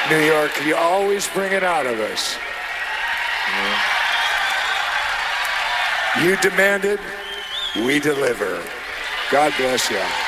New York, you always bring it out of us. You demand it, we deliver. God bless you.